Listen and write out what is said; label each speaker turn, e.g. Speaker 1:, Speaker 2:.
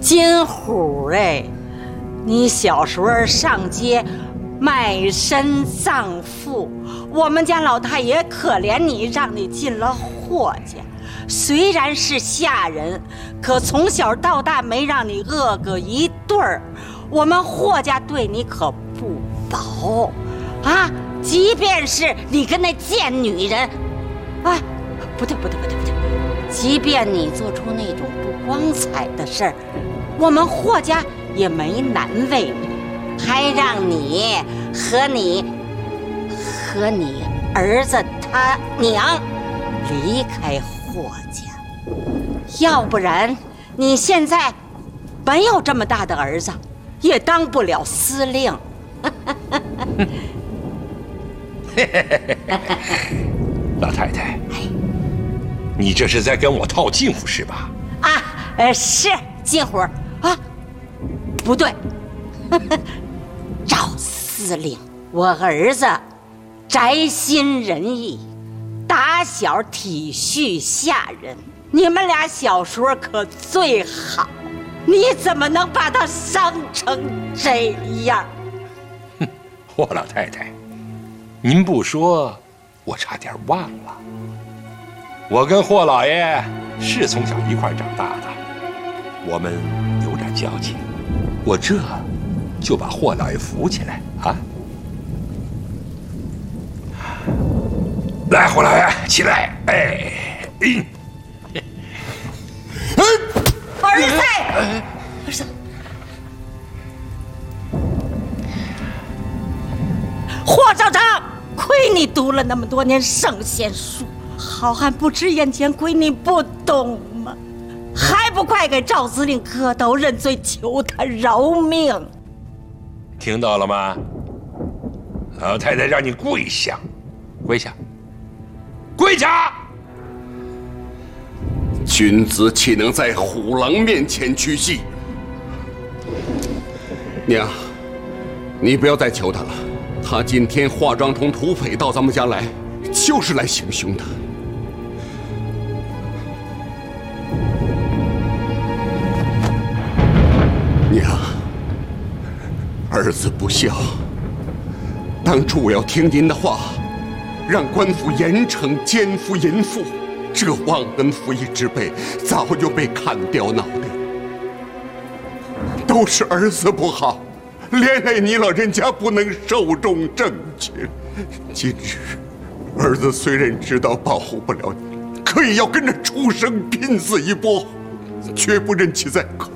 Speaker 1: 金虎哎，你小时候上街卖身葬父，我们家老太爷可怜你，让你进了霍家。虽然是下人，可从小到大没让你饿个一顿儿。我们霍家对你可不薄啊！即便是你跟那贱女人，啊，不对，即便你做出那种不光彩的事儿，我们霍家也没难为你，还让你和你儿子他娘离开霍家，要不然你现在没有这么大的儿子，也当不了司令。
Speaker 2: 老太太，你这是在跟我套近乎是吧？
Speaker 1: 是近乎啊，不对，赵司令，我儿子宅心仁义，打小体恤下人，你们俩小时候可最好，你怎么能把他伤成这样？
Speaker 2: 哼，霍老太太，您不说，我差点忘了。我跟霍老爷是从小一块长大的，我们有点交情，我这就把霍老爷扶起来啊！来，霍老爷起来，
Speaker 1: 儿子，霍校长，亏你读了那么多年圣贤书，好汉不吃眼前亏，你不懂吗？还不快给赵司令磕头认罪，求他饶命！
Speaker 2: 听到了吗？老太太让你跪下，跪下，跪下！
Speaker 3: 君子岂能在虎狼面前屈膝？娘，你不要再求他了。他今天化妆成土匪到咱们家来，就是来行凶的。娘，儿子不孝，当初我要听您的话，让官府严惩奸夫淫妇。这忘恩负义之辈早就被砍掉脑袋，都是儿子不好，连累你老人家不能寿终正寝。今日儿子虽然知道保护不了你，可也要跟着畜生拼死一搏，绝不任其在口。